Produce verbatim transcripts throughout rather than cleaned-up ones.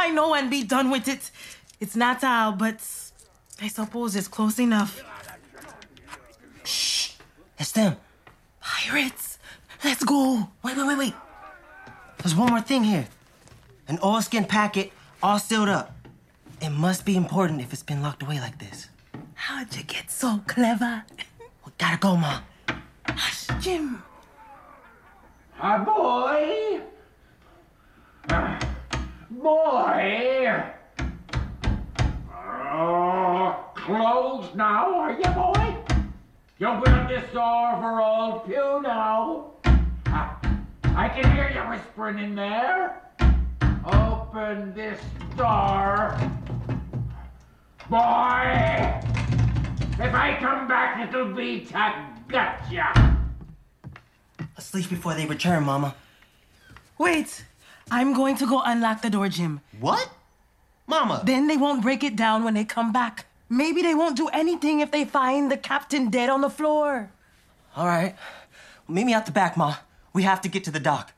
I know and be done with it. It's not all, but I suppose it's close enough. Shh! It's them. Pirates! Let's go! Wait, wait, wait, wait. There's one more thing here. An oilskin packet, all sealed up. It must be important if it's been locked away like this. How'd you get so clever? We gotta go, Ma. Hush, Jim. A boy? Uh, boy? Oh, closed now, are you, boy? You open up this door for old Pew now. Uh, I can hear you whispering in there. Open this door. Boy! If I come back, it'll be to gotcha. Let's leave before they return, Mama. Wait. I'm going to go unlock the door, Jim. What? Mama! Then they won't break it down when they come back. Maybe they won't do anything if they find the captain dead on the floor. All right. Well, meet me out the back, Ma. We have to get to the dock.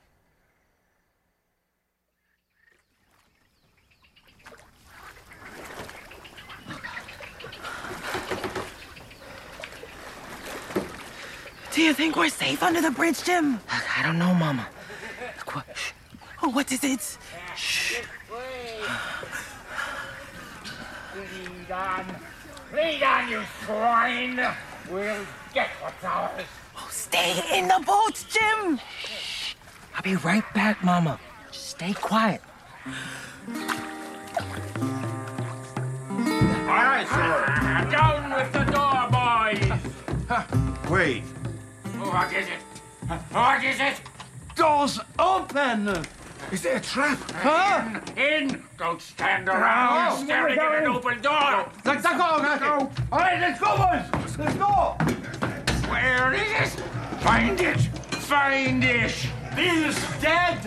Do you think we're safe under the bridge, Jim? I don't know, Mama. Qu- Shh. Oh, what is it? Shh. Lead on. Lead on, you swine. We'll get what's ours. Oh, stay in the boat, Jim. I'll be right back, Mama. Just stay quiet. Aye, aye, sir. Down with the door, boys. Wait. What is it? What is it? Doors open! Is there a trap? Huh? In, in! Don't stand around Oh, staring at an open door! Let's go, let's go! All right, let's go, boys! Let's go! Where is it? Find it! Find it! Bill's dead!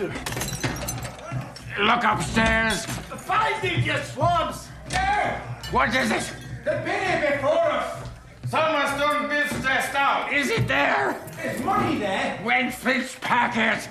Look upstairs! Find it, you swabs! There! What is it? The penny before us! Someone's done Bill's chest out! Is it there? There's money there! When Fitzpatrick?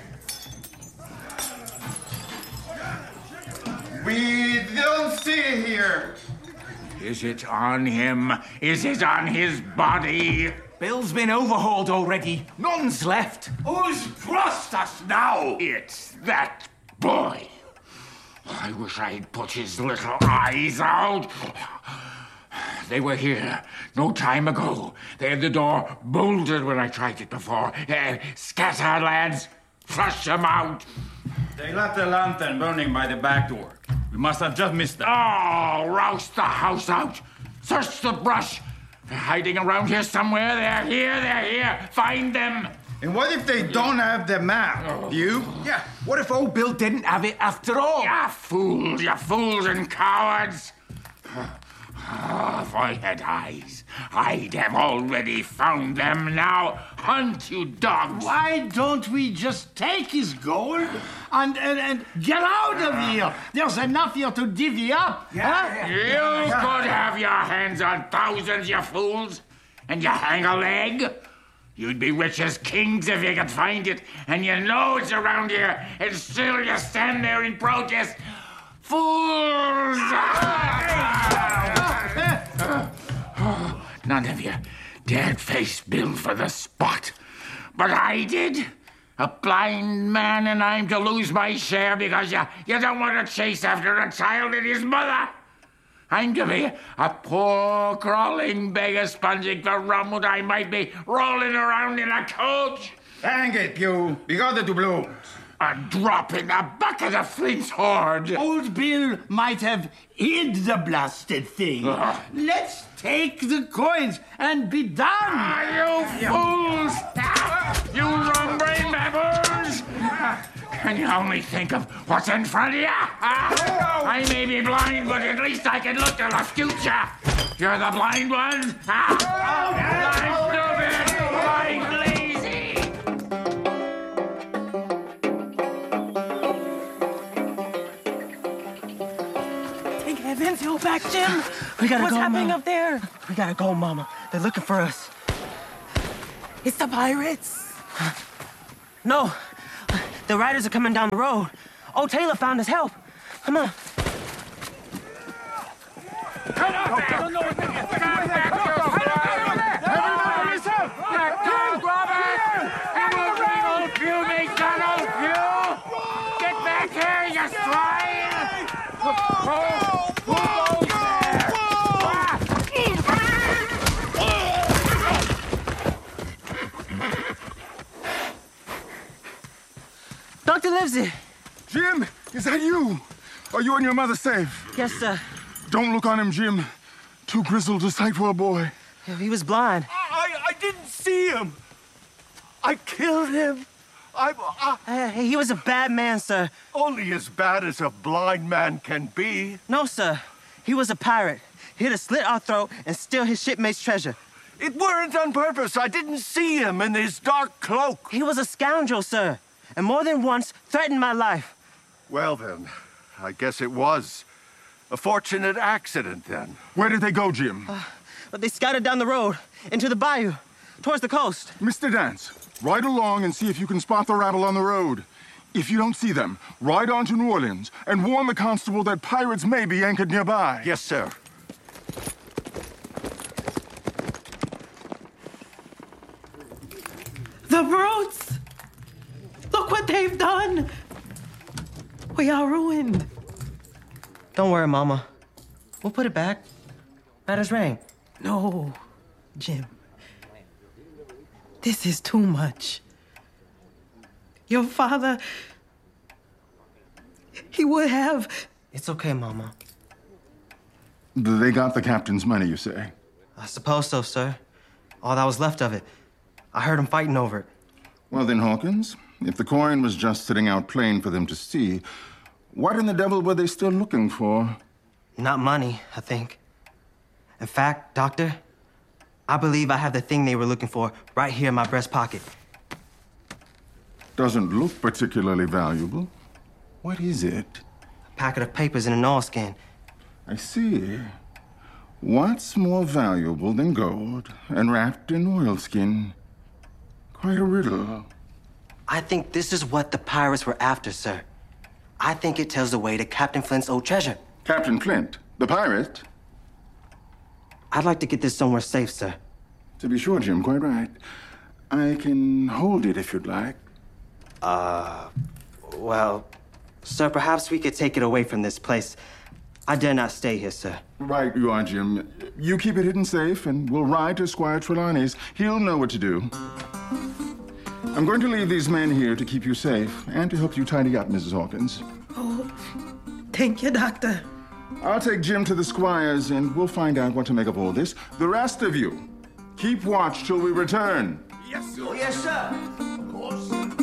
We don't see it here! Is it on him? Is it on his body? Bill's been overhauled already. None's left. Who's crossed us now? It's that boy. I wish I'd put his little eyes out. They were here no time ago. They had the door bolted when I tried it before. Uh, scatter, lads. Flush them out. They left the lantern burning by the back door. We must have just missed it. Oh, rouse the house out. Search the brush. They're hiding around here somewhere. They're here, they're here. Find them. And what if they don't have the map? Oh. You? Yeah, what if old Bill didn't have it after all? You fools, you fools and cowards. Oh, if I had eyes, I'd have already found them now. Hunt, you dogs. Why don't we just take his gold and, and, and get out of here? There's enough here to divvy up. huh? You could have your hands on thousands, you fools. And you hang a leg. You'd be rich as kings if you could find it. And you know it's around here. And still you stand there in protest. Fools! None of you dared face Bill for the spot. But I did. A blind man, and I'm to lose my share because you, you don't want to chase after a child and his mother. I'm to be a poor, crawling beggar sponging for rum when I might be rolling around in a coach. Hang it, Pew. We got the doubloons. A drop in the bucket of Flint's hoard. Old Bill might have hid the blasted thing. Uh. Let's take the coins and be done. Ah, you fools! You rum-brain baboons! Can you only think of what's in front of you? Ah, I may be blind, but at least I can look to the future. You're the blind ones? Ah, blind stupid! Blind lazy! Thank heavens you're back, Jim. We gotta What's go, happening Mama. up there? We gotta go, Mama. They're looking for us. It's the pirates. No. The riders are coming down the road. Oh, Taylor found us. Help. Come on. Come on back! Come back, you swine! Let go, Robert! And we'll reload you, McDonald, you! Get back here, you swine! Oh, who goes there? Doctor Livesey! Jim, is that you? Are you and your mother safe? Yes, sir. Don't look on him, Jim. Too grizzled a sight for a boy. He was blind. I, I didn't see him. I killed him. I, I... Uh, he was a bad man, sir. Only as bad as a blind man can be. No, sir. He was a pirate. Here to slit our throat and steal his shipmate's treasure. It weren't on purpose. I didn't see him in his dark cloak. He was a scoundrel, sir, and more than once threatened my life. Well, then, I guess it was a fortunate accident, then. Where did they go, Jim? Uh, but they scattered down the road, into the bayou, towards the coast. Mister Dance, ride along and see if you can spot the rabble on the road. If you don't see them, ride on to New Orleans and warn the constable that pirates may be anchored nearby. Yes, sir. The brutes! Look what they've done! We are ruined. Don't worry, Mama. We'll put it back. Bad as rain. No, Jim. This is too much. Your father... He would have... It's okay, Mama. They got the captain's money, you say? I suppose so, sir. All that was left of it. I heard him fighting over it. Well then, Hawkins, if the coin was just sitting out plain for them to see, what in the devil were they still looking for? Not money, I think. In fact, Doctor, I believe I have the thing they were looking for right here in my breast pocket. Doesn't look particularly valuable. What is it? A packet of papers in an oilskin. I see. What's more valuable than gold and wrapped in oilskin? Quite a riddle. I think this is what the pirates were after, sir. I think it tells the way to Captain Flint's old treasure. Captain Flint, the pirate? I'd like to get this somewhere safe, sir. To be sure, Jim, quite right. I can hold it if you'd like. Uh, well, sir, perhaps we could take it away from this place. I dare not stay here, sir. Right you are, Jim. You keep it hidden safe, and we'll ride to Squire Trelawney's. He'll know what to do. I'm going to leave these men here to keep you safe and to help you tidy up, Missus Hawkins. Oh, thank you, Doctor. I'll take Jim to the Squire's, and we'll find out what to make of all this. The rest of you, keep watch till we return. Yes, sir. Yes, sir. Of course.